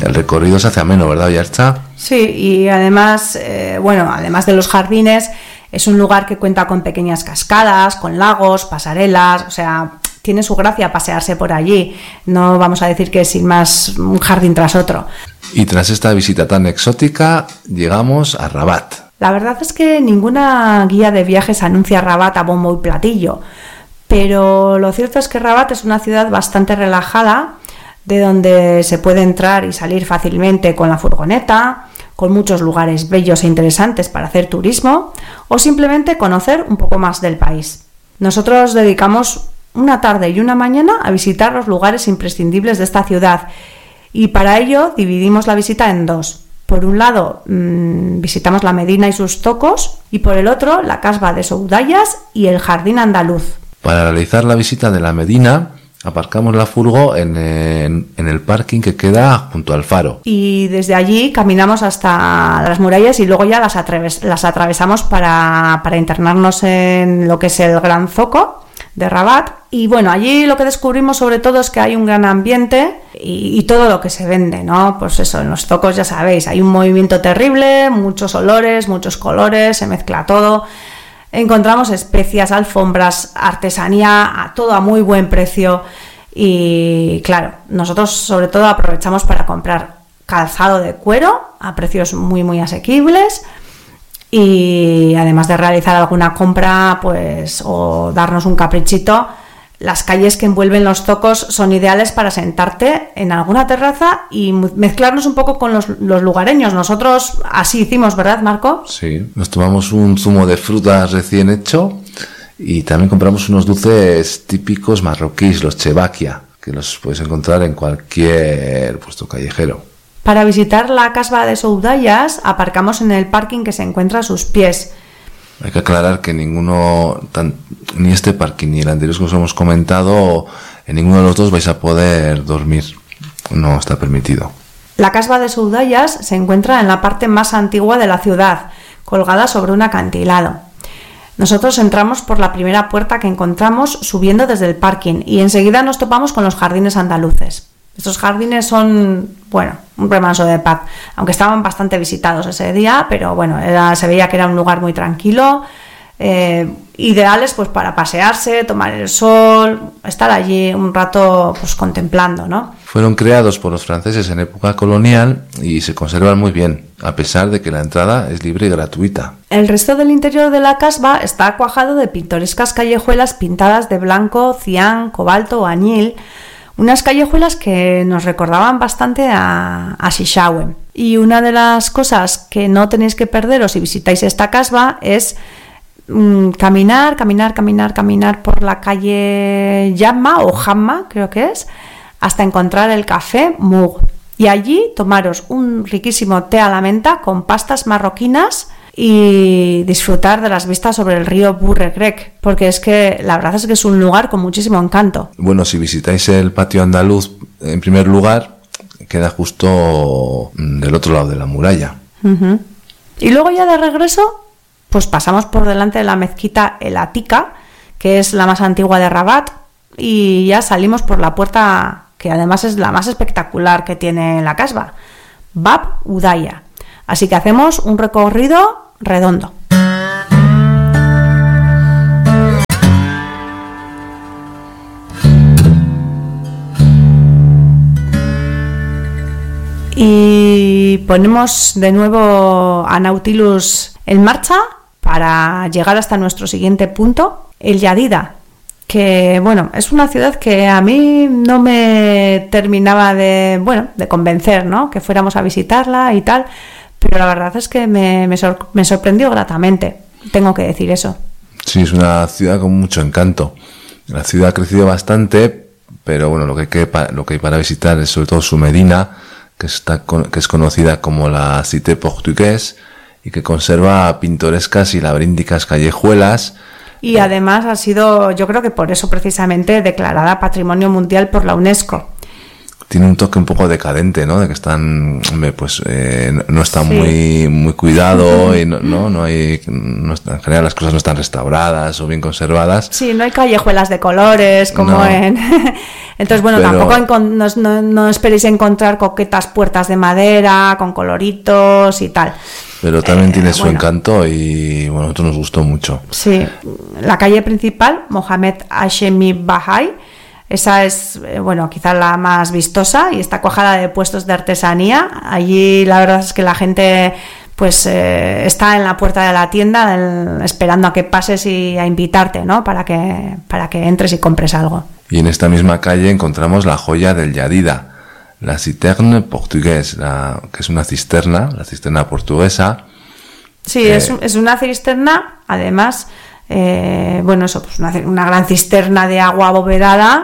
el recorrido se hace ameno, ¿verdad, Yarcha? Sí, y además, además de los jardines, es un lugar que cuenta con pequeñas cascadas, con lagos, pasarelas, o sea, tiene su gracia pasearse por allí. No vamos a decir que es sin más un jardín tras otro. Y tras esta visita tan exótica, llegamos a Rabat. La verdad es que ninguna guía de viajes anuncia Rabat a bombo y platillo, pero lo cierto es que Rabat es una ciudad bastante relajada, de donde se puede entrar y salir fácilmente con la furgoneta, con muchos lugares bellos e interesantes para hacer turismo o simplemente conocer un poco más del país. Nosotros dedicamos una tarde y una mañana a visitar los lugares imprescindibles de esta ciudad y para ello dividimos la visita en dos. Por un lado visitamos la Medina y sus zocos y por el otro la Casba de Soudayas y el Jardín Andaluz. Para realizar la visita de la Medina aparcamos la furgo en el parking que queda junto al faro. Y desde allí caminamos hasta las murallas y luego ya las atravesamos para internarnos en lo que es el Gran Zoco de Rabat. Y bueno, allí lo que descubrimos sobre todo es que hay un gran ambiente y todo lo que se vende, ¿no? Pues eso, en los zocos ya sabéis, hay un movimiento terrible, muchos olores, muchos colores, se mezcla todo. Encontramos especias, alfombras, artesanía, todo a muy buen precio y claro, nosotros sobre todo aprovechamos para comprar calzado de cuero a precios muy muy asequibles y además de realizar alguna compra pues o darnos un caprichito, las calles que envuelven los zocos son ideales para sentarte en alguna terraza y mezclarnos un poco con los lugareños. Nosotros así hicimos, ¿verdad, Marco? Sí, nos tomamos un zumo de frutas recién hecho y también compramos unos dulces típicos marroquíes, los chebaquia, que los puedes encontrar en cualquier puesto callejero. Para visitar la Casba de Soudayas aparcamos en el parking que se encuentra a sus pies. Hay que aclarar que ni este parking ni el anterior que os hemos comentado, en ninguno de los dos vais a poder dormir. No está permitido. La Casba de Soudayas se encuentra en la parte más antigua de la ciudad, colgada sobre un acantilado. Nosotros entramos por la primera puerta que encontramos subiendo desde el parking y enseguida nos topamos con los jardines andaluces. Estos jardines son, un remanso de paz, aunque estaban bastante visitados ese día, pero se veía que era un lugar muy tranquilo, ideales pues para pasearse, tomar el sol, estar allí un rato pues contemplando, ¿no? Fueron creados por los franceses en época colonial y se conservan muy bien, a pesar de que la entrada es libre y gratuita. El resto del interior de la casba está cuajado de pintorescas callejuelas pintadas de blanco, cian, cobalto o añil, unas callejuelas que nos recordaban bastante a Sixauen. Y una de las cosas que no tenéis que perderos si visitáis esta casba es caminar por la calle Jamma o Jamma, creo que es, hasta encontrar el café Moug. Y allí tomaros un riquísimo té a la menta con pastas marroquinas y disfrutar de las vistas sobre el río Burregrec, porque es que la verdad es que es un lugar con muchísimo encanto. Bueno, si visitáis el patio andaluz, en primer lugar, queda justo del otro lado de la muralla. Uh-huh. Y luego ya de regreso, pues pasamos por delante de la mezquita El Atika, que es la más antigua de Rabat, y ya salimos por la puerta que además es la más espectacular que tiene la casba, Bab Udaya. Así que hacemos un recorrido redondo. Y ponemos de nuevo a Nautilus en marcha para llegar hasta nuestro siguiente punto, el Yadida, que es una ciudad que a mí no me terminaba de convencer, ¿no? Que fuéramos a visitarla y tal. Pero la verdad es que me sorprendió gratamente, tengo que decir eso. Sí, es una ciudad con mucho encanto. La ciudad ha crecido bastante, pero lo que hay para visitar es sobre todo su Medina, que es conocida como la Cité Portugués y que conserva pintorescas y laberínticas callejuelas. Y además ha sido, yo creo que por eso precisamente, declarada Patrimonio Mundial por la UNESCO. tiene un toque un poco decadente, ¿no? De que están, pues, no está muy cuidado y no hay, en general las cosas no están restauradas o bien conservadas. Sí, no hay callejuelas de colores como en... Entonces, bueno, tampoco no esperéis encontrar coquetas puertas de madera con coloritos y tal. Pero también tiene su encanto y, bueno, a nosotros nos gustó mucho. Sí, la calle principal, Mohamed Hashemi Bahai, esa es, bueno, quizás la más vistosa y está cuajada de puestos de artesanía. Allí la verdad es que la gente pues está en la puerta de la tienda esperando a que pases y a invitarte, ¿no? Para que entres y compres algo. Y en esta misma calle encontramos la joya del Jadida, la citerne portugués, que es una cisterna, la cisterna portuguesa. Sí, es una cisterna, además, bueno, eso, pues una gran cisterna de agua abovedada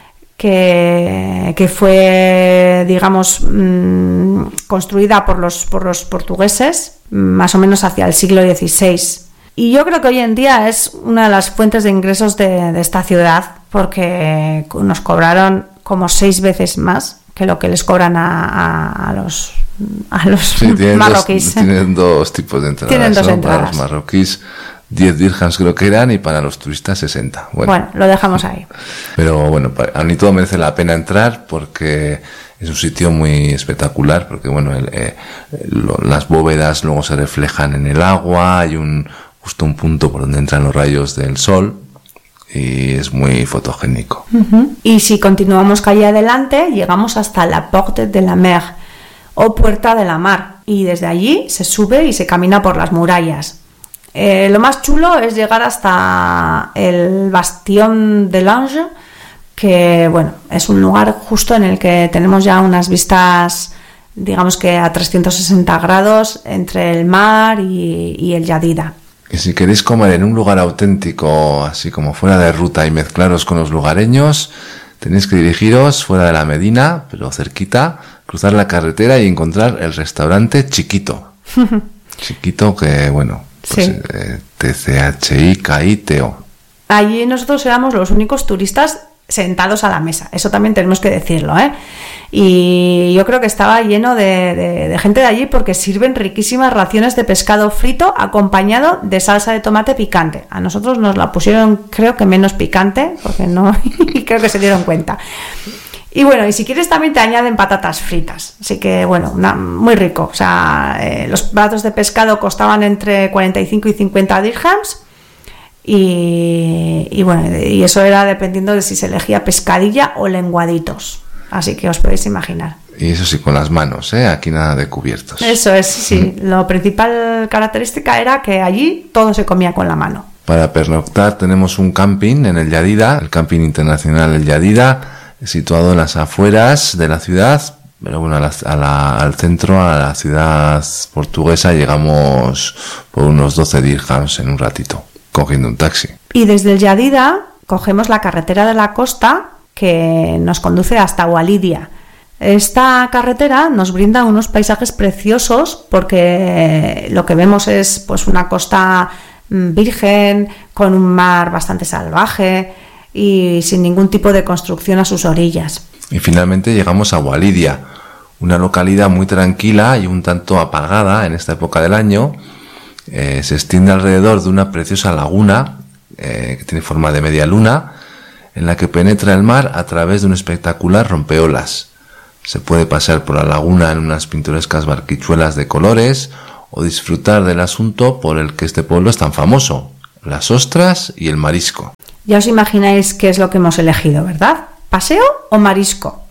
que fue, digamos, construida por los portugueses más o menos hacia el siglo XVI. Y yo creo que hoy en día es una de las fuentes de ingresos de esta ciudad, porque nos cobraron como 6 veces más que lo que les cobran a los marroquíes. Tienen dos tipos de entradas. Tienen dos entradas. Para los marroquíes 10 dirhams creo que eran y para los turistas 60. Bueno, lo dejamos ahí. Pero bueno, a mí todo merece la pena entrar porque es un sitio muy espectacular, porque bueno, las bóvedas luego se reflejan en el agua, hay justo un punto por donde entran los rayos del sol y es muy fotogénico. Uh-huh. Y si continuamos calle adelante, llegamos hasta la Porte de la Mer o Puerta de la Mar, y desde allí se sube y se camina por las murallas. Lo más chulo es llegar hasta el Bastión de l'Ange, que bueno, es un lugar justo en el que tenemos ya unas vistas, digamos que a 360 grados entre el mar y el Jadida. Y si queréis comer en un lugar auténtico, así como fuera de ruta, y mezclaros con los lugareños, tenéis que dirigiros fuera de la Medina, pero cerquita, cruzar la carretera y encontrar el restaurante Chiquito. Chiquito que, bueno, pues, sí. TCHIKITO. Allí nosotros éramos los únicos turistas sentados a la mesa, eso también tenemos que decirlo, ¿eh? Y yo creo que estaba lleno de gente de allí, porque sirven riquísimas raciones de pescado frito acompañado de salsa de tomate picante. A nosotros nos la pusieron, creo que menos picante, porque no, y creo que se dieron cuenta. Y bueno, y si quieres también te añaden patatas fritas, así que bueno, muy rico. O sea, los platos de pescado costaban entre 45 y 50 dirhams. Y bueno, y eso era dependiendo de si se elegía pescadilla o lenguaditos, así que os podéis imaginar. Y eso sí, con las manos, aquí nada de cubiertos. Eso es, sí. Lo principal característica era que allí todo se comía con la mano. Para pernoctar tenemos un camping en el Jadida, el camping internacional El Jadida, situado en las afueras de la ciudad, pero bueno, al centro, a la ciudad portuguesa, llegamos por unos 12 dirhams en un ratito, cogiendo un taxi. Y desde el Jadida cogemos la carretera de la costa que nos conduce hasta Walidia. Esta carretera nos brinda unos paisajes preciosos, porque lo que vemos es pues una costa virgen, con un mar bastante salvaje y sin ningún tipo de construcción a sus orillas. Y finalmente llegamos a Walidia, una localidad muy tranquila y un tanto apagada en esta época del año. Se extiende alrededor de una preciosa laguna que tiene forma de media luna, en la que penetra el mar a través de un espectacular rompeolas. Se puede pasear por la laguna en unas pintorescas barquichuelas de colores o disfrutar del asunto por el que este pueblo es tan famoso, las ostras y el marisco. Ya os imagináis qué es lo que hemos elegido, ¿verdad? ¿Paseo o marisco?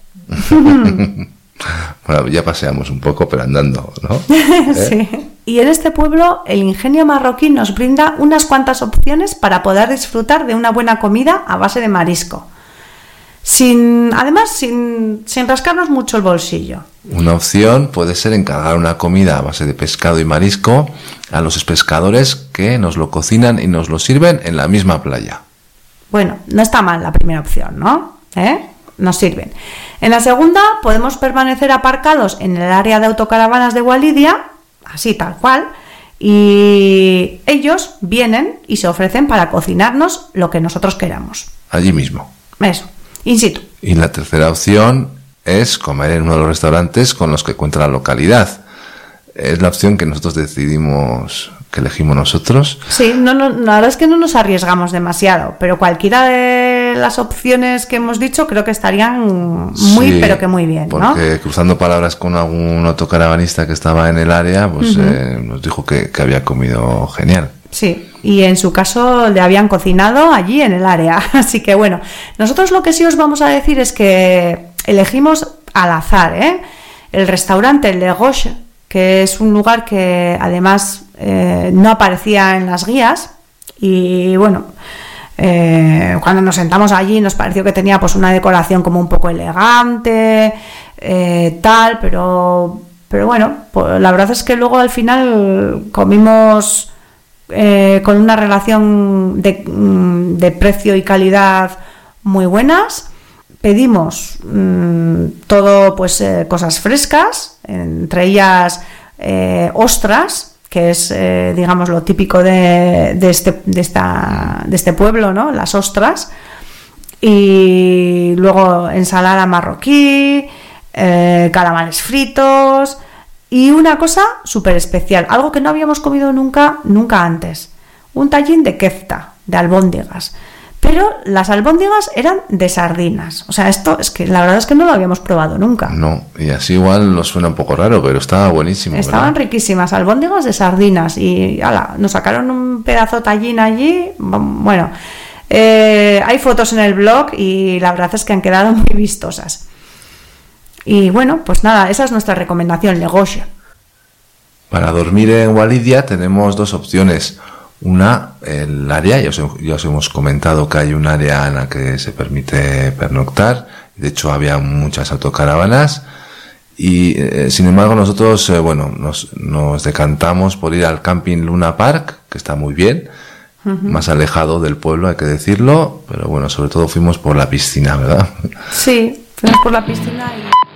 Bueno, ya paseamos un poco, pero andando, ¿no? Sí. Y en este pueblo el ingenio marroquí nos brinda unas cuantas opciones para poder disfrutar de una buena comida a base de marisco, sin rascarnos mucho el bolsillo. Una opción puede ser encargar una comida a base de pescado y marisco a los pescadores que nos lo cocinan y nos lo sirven en la misma playa. Bueno, no está mal la primera opción, ¿no? Nos sirven. En la segunda podemos permanecer aparcados en el área de autocaravanas de Walidia, así tal cual, y ellos vienen y se ofrecen para cocinarnos lo que nosotros queramos. Allí mismo. Eso, in situ. Y la tercera opción es comer en uno de los restaurantes con los que cuenta la localidad. Es la opción que nosotros decidimos, que elegimos nosotros. Sí, la verdad es que no nos arriesgamos demasiado, pero cualquiera de las opciones que hemos dicho creo que estarían muy, pero que muy bien, ¿no? Porque cruzando palabras con algún autocaravanista que estaba en el área, pues nos dijo que había comido genial. Sí, y en su caso le habían cocinado allí en el área. Así que bueno, nosotros lo que sí os vamos a decir es que elegimos al azar, el restaurante Le Roche, que es un lugar que además no aparecía en las guías, y bueno, cuando nos sentamos allí nos pareció que tenía pues una decoración como un poco elegante, tal, pero bueno, pues la verdad es que luego al final comimos con una relación de precio y calidad muy buenas. Pedimos todo, pues cosas frescas, entre ellas ostras, que es digamos lo típico de este pueblo, ¿no? Las ostras, y luego ensalada marroquí, calamares fritos y una cosa súper especial, algo que no habíamos comido nunca antes, un tallín de kefta, de albóndigas. Pero las albóndigas eran de sardinas. O sea, esto es que la verdad es que no lo habíamos probado nunca. No, y así igual nos suena un poco raro, pero estaba buenísimo. Estaban riquísimas, albóndigas de sardinas. Y ala, nos sacaron un pedazo tallín allí. Bueno, hay fotos en el blog y la verdad es que han quedado muy vistosas. Y bueno, pues nada, esa es nuestra recomendación, Le Roche. Para dormir en Walidia tenemos dos opciones. Una, el área, ya os hemos comentado que hay un área en la que se permite pernoctar, de hecho había muchas autocaravanas, y sin embargo nosotros nos decantamos por ir al camping Luna Park, que está muy bien, más alejado del pueblo, hay que decirlo, pero bueno, sobre todo fuimos por la piscina, ¿verdad? Sí, fuimos por la piscina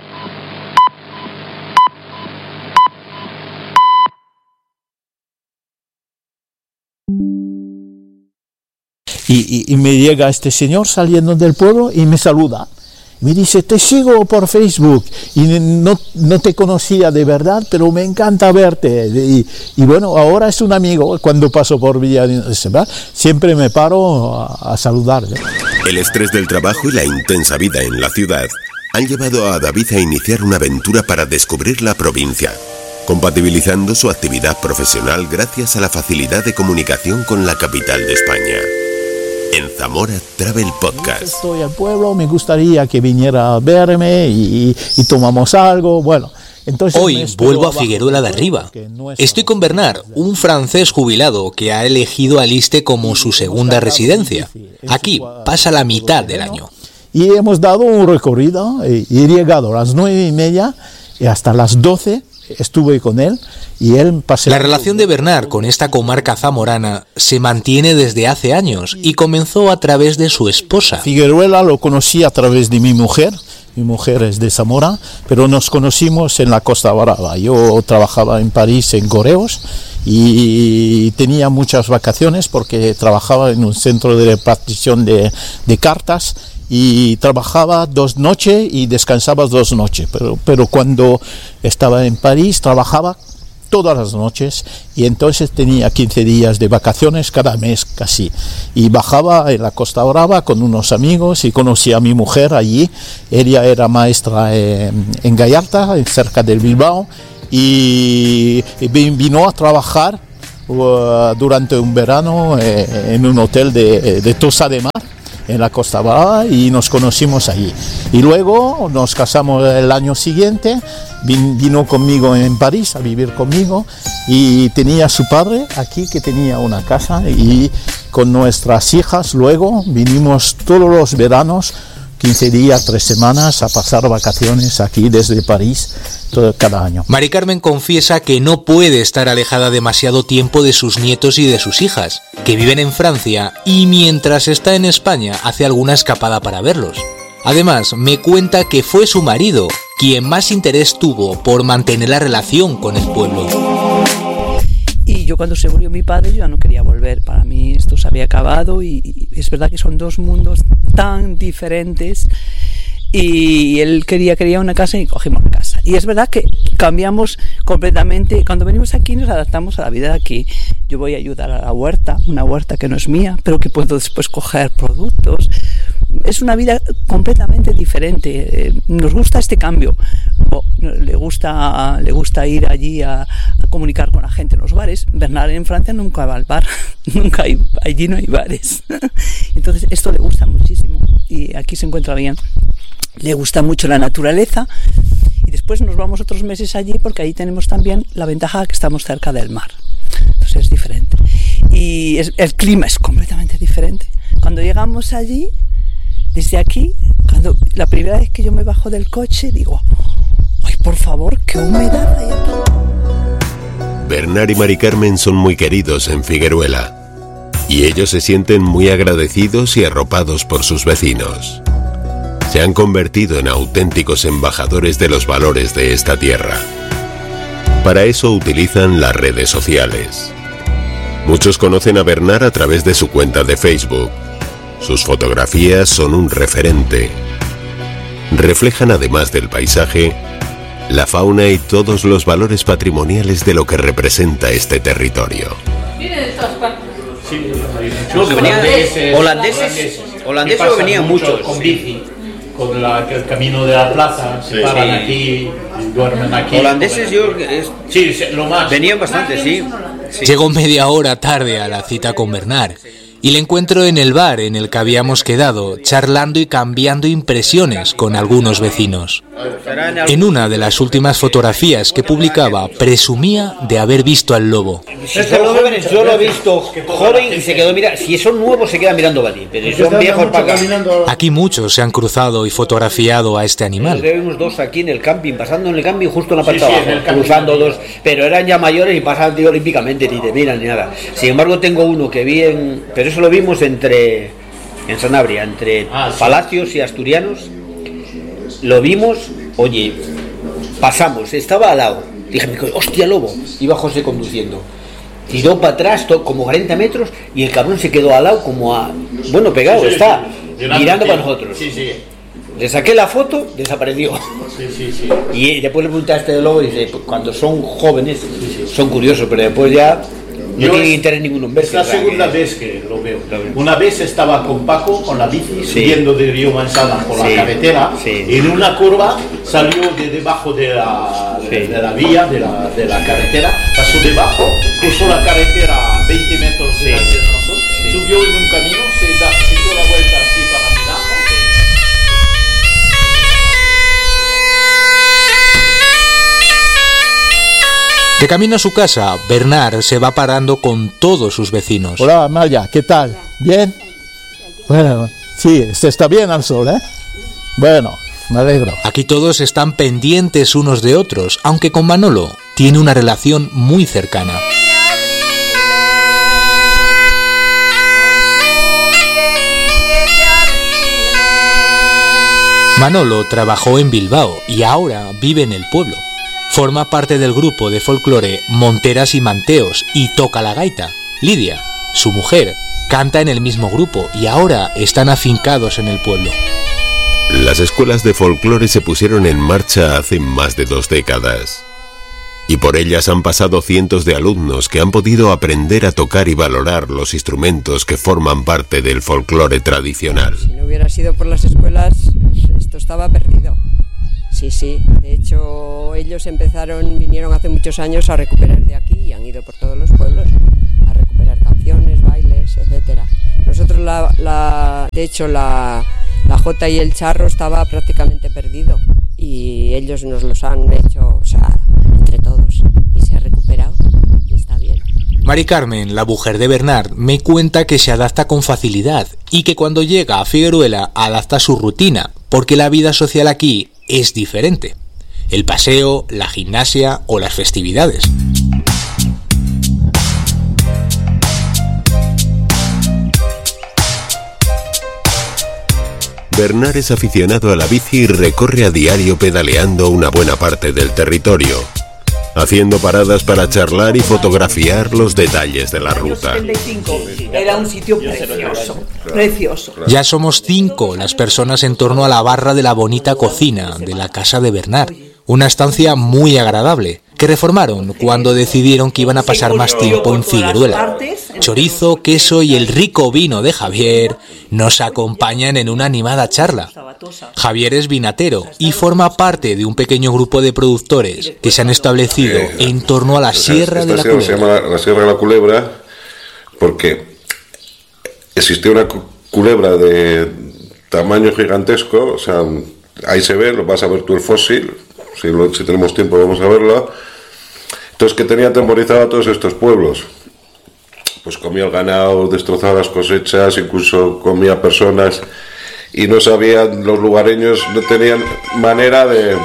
y me llega este señor saliendo del pueblo y me saluda. Me dice, te sigo por Facebook y no te conocía de verdad, pero me encanta verte. Y bueno, ahora es un amigo. Cuando paso por Villa siempre me paro a saludarle. El estrés del trabajo y la intensa vida en la ciudad han llevado a David a iniciar una aventura para descubrir la provincia, compatibilizando su actividad profesional gracias a la facilidad de comunicación con la capital de España. En Zamora Travel Podcast. Estoy al pueblo, me gustaría que viniera a verme y tomamos algo. Bueno, entonces hoy vuelvo a Figueruela de Arriba. Estoy con Bernard, un francés jubilado que ha elegido Aliste como su segunda residencia. Aquí pasa la mitad del año. Y hemos dado un recorrido y he llegado a las 9:30 y hasta las 12 estuve con él y él pasó. La relación de Bernard con esta comarca zamorana se mantiene desde hace años y comenzó a través de su esposa. Figueruela lo conocí a través de mi mujer es de Zamora, pero nos conocimos en la Costa Brava. Yo trabajaba en París en Correos y tenía muchas vacaciones porque trabajaba en un centro de repartición de cartas y trabajaba 2 noches y descansaba 2 noches, pero cuando estaba en París trabajaba todas las noches y entonces tenía 15 días de vacaciones cada mes casi y bajaba en la Costa Brava con unos amigos y conocí a mi mujer allí. Ella era maestra en Gallarta, cerca del Bilbao, y vino a trabajar durante un verano en un hotel de Tossa de Mar en la Costa Brava y nos conocimos allí. Y luego nos casamos el año siguiente, vino conmigo en París a vivir conmigo y tenía su padre aquí que tenía una casa y con nuestras hijas luego vinimos todos los veranos, 15 días, 3 semanas a pasar vacaciones aquí desde París cada año. Mari Carmen confiesa que no puede estar alejada demasiado tiempo de sus nietos y de sus hijas, que viven en Francia y mientras está en España hace alguna escapada para verlos. Además, me cuenta que fue su marido quien más interés tuvo por mantener la relación con el pueblo. Y yo cuando se murió mi padre yo ya no quería volver, para mí esto se había acabado y es verdad que son 2 mundos tan diferentes y él quería una casa y cogimos la casa. Y es verdad que cambiamos completamente. Cuando venimos aquí nos adaptamos a la vida de aquí. Yo voy a ayudar a la huerta, una huerta que no es mía, pero que puedo después coger productos. Es una vida completamente diferente. Nos gusta este cambio. Le gusta ir allí a comunicar con la gente en los bares. Bernard en Francia nunca va al bar, allí no hay bares. Entonces esto le gusta muchísimo y aquí se encuentra bien. Le gusta mucho la naturaleza y después nos vamos otros meses allí porque ahí tenemos también la ventaja de que estamos cerca del mar. Entonces es diferente. Y el clima es completamente diferente. Cuando llegamos allí, desde aquí, la primera vez que yo me bajo del coche, digo, ¡ay, por favor, qué humedad hay aquí! Bernard y Mari Carmen son muy queridos en Figueruela y ellos se sienten muy agradecidos y arropados por sus vecinos. Se han convertido en auténticos embajadores de los valores de esta tierra. Para eso utilizan las redes sociales. Muchos conocen a Bernard a través de su cuenta de Facebook. Sus fotografías son un referente. Reflejan, además del paisaje, la fauna y todos los valores patrimoniales de lo que representa este territorio. Sí, que venían holandeses venían muchos con bici, con el camino de la plaza, se paran aquí, duermen aquí. Holandeses venían bastante, sí. Llego media hora tarde a la cita con Bernard y le encuentro en el bar en el que habíamos quedado, charlando y cambiando impresiones con algunos vecinos. En una de las últimas fotografías que publicaba, presumía de haber visto al lobo. Si son jóvenes, yo lo he visto joven y se quedó mirando. Si son nuevos, se quedan mirando allí, pero si son viejos, para acá. Aquí muchos se han cruzado y fotografiado a este animal. Vimos dos aquí en el camping, pasando en el camping justo en la parte de abajo, cruzando dos, pero eran ya mayores y pasaban olímpicamente, ni te miran ni nada. Sin embargo, tengo uno que vi pero eso lo vimos en Sanabria, entre Palacios y Asturianos. Lo vimos, oye, pasamos, estaba al lado. Dije, hostia, lobo. Iba José conduciendo. Tiró para atrás como 40 metros y el cabrón se quedó al lado pegado, está, mirando para nosotros. Le saqué la foto, desapareció. Y después le pregunté a este lobo y dice, cuando son jóvenes, son curiosos, pero después ya no tiene interés ninguno en verse. Es la segunda vez que lo veo. Una vez estaba con Paco, con la bici, subiendo de Río Manzana por la carretera, y en una curva salió de debajo de la vía, de la carretera, pasó debajo, cruzó la carretera 20 metros delante de nosotros, subió en un camino, se dio la vuelta así para mirarnos. De camino a su casa, Bernard se va parando con todos sus vecinos. Hola, Amalia, ¿qué tal? ¿Bien? Bueno, sí, se está bien al sol, ¿eh? Bueno, me alegro. Aquí todos están pendientes unos de otros, aunque con Manolo tiene una relación muy cercana. Manolo trabajó en Bilbao y ahora vive en el pueblo. Forma parte del grupo de folclore Monteras y Manteos y toca la gaita. Lidia, su mujer, canta en el mismo grupo y ahora están afincados en el pueblo. Las escuelas de folclore se pusieron en marcha hace más de 2 décadas. Y por ellas han pasado cientos de alumnos que han podido aprender a tocar y valorar los instrumentos que forman parte del folclore tradicional. Si no hubiera sido por las escuelas, esto estaba perdido. Sí, de hecho ellos vinieron hace muchos años a recuperar de aquí y han ido por todos los pueblos a recuperar canciones, bailes, etcétera. Nosotros de hecho la jota y el charro estaba prácticamente perdido y ellos nos los han hecho, entre todos, y se ha recuperado y está bien. Mari Carmen, la mujer de Bernard, me cuenta que se adapta con facilidad y que cuando llega a Figueruela adapta su rutina, porque la vida social aquí es diferente. El paseo, la gimnasia o las festividades. Bernard es aficionado a la bici y recorre a diario pedaleando una buena parte del territorio. haciendo paradas para charlar y fotografiar los detalles de la ruta. Era un sitio precioso, precioso. Ya somos 5 las personas en torno a la barra de la bonita cocina de la casa de Bernard. Una estancia muy agradable, que reformaron cuando decidieron que iban a pasar más tiempo en Figueruela. Chorizo, queso y el rico vino de Javier nos acompañan en una animada charla. Javier es vinatero y forma parte de un pequeño grupo de productores que se han establecido en torno a la Sierra de la Culebra. Se llama la Sierra de la Culebra porque existió una culebra de tamaño gigantesco, o sea, ahí se ve, lo vas a ver tú el fósil. Si tenemos tiempo vamos a verlo. Entonces, que tenía atemorizado a todos estos pueblos. Pues comía el ganado, destrozaba las cosechas, incluso comía personas, y no sabían, los lugareños no tenían manera de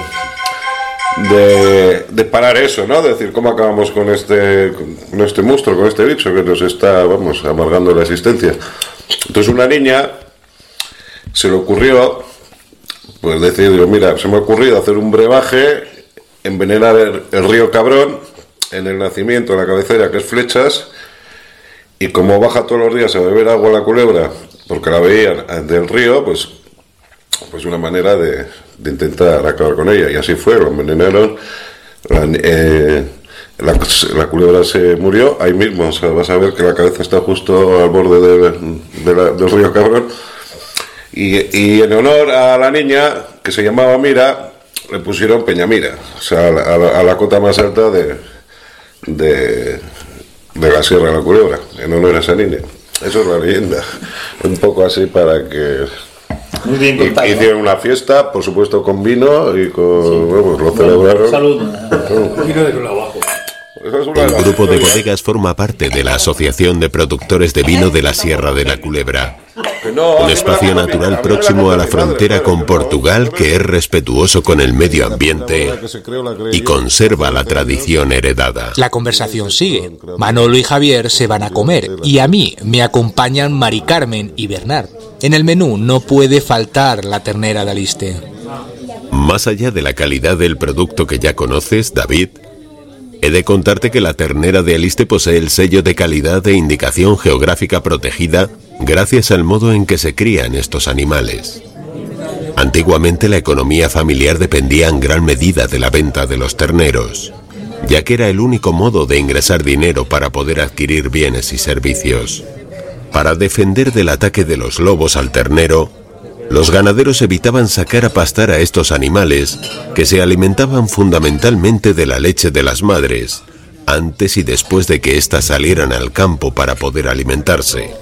parar eso, ¿no? De decir, ¿cómo acabamos con este monstruo, con este bicho que nos está, vamos, amargando la existencia? Entonces una niña se le ocurrió, pues decir, mira, se me ha ocurrido hacer un brebaje, envenenar el río Cabrón en el nacimiento, en la cabecera, que es Flechas, y como baja todos los días a beber agua a la culebra, porque la veían del río, pues una manera de intentar acabar con ella, y así fue, lo envenenaron, la culebra se murió ahí mismo, o sea, vas a ver que la cabeza está justo al borde del río Cabrón. Y en honor a la niña, que se llamaba Mira, le pusieron Peñamira, o sea, a la cota más alta de la Sierra de la Culebra, en honor a esa niña. Eso es la leyenda, un poco así para que... Muy bien contado, hicieron una fiesta, por supuesto con vino, y bueno, lo celebraron. Salud. Vino de abajo. El grupo de bodegas forma parte de la Asociación de Productores de Vino de la Sierra de la Culebra, un espacio natural próximo a la frontera con Portugal que es respetuoso con el medio ambiente y conserva la tradición heredada. La conversación sigue. Manolo y Javier se van a comer y a mí me acompañan Mari Carmen y Bernard. En el menú no puede faltar la ternera de Aliste. Más allá de la calidad del producto que ya conoces, David, he de contarte que la ternera de Aliste posee el sello de calidad e indicación geográfica protegida gracias al modo en que se crían estos animales. Antiguamente la economía familiar dependía en gran medida de la venta de los terneros, ya que era el único modo de ingresar dinero para poder adquirir bienes y servicios. Para defender del ataque de los lobos al ternero, los ganaderos evitaban sacar a pastar a estos animales, que se alimentaban fundamentalmente de la leche de las madres, antes y después de que éstas salieran al campo para poder alimentarse.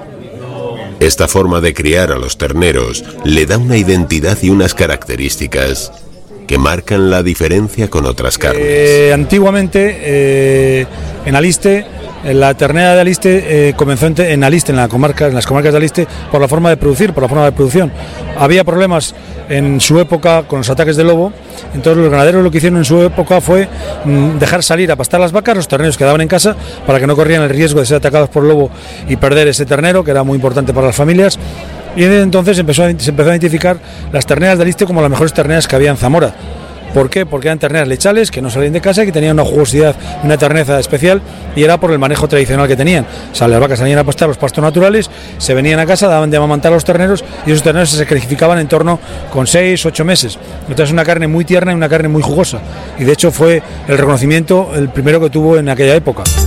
Esta forma de criar a los terneros le da una identidad y unas características que marcan la diferencia con otras carnes. Antiguamente, en Aliste, la ternera de Aliste comenzó en Aliste, en las comarcas de Aliste, por la forma de producir, por la forma de producción. Había problemas en su época con los ataques de lobo, entonces los ganaderos lo que hicieron en su época fue dejar salir a pastar las vacas, los terneros quedaban en casa para que no corrieran el riesgo de ser atacados por lobo y perder ese ternero, que era muy importante para las familias. Y desde entonces se empezó a identificar las terneras de Aliste como las mejores terneras que había en Zamora. ¿Por qué? Porque eran terneras lechales que no salían de casa y que tenían una jugosidad, una terneza especial, y era por el manejo tradicional que tenían. O sea, las vacas salían a pastar los pastos naturales, se venían a casa, daban de amamantar a los terneros, y esos terneros se sacrificaban en torno con 6-8 meses. Entonces una carne muy tierna y una carne muy jugosa. Y de hecho fue el reconocimiento el primero que tuvo en aquella época.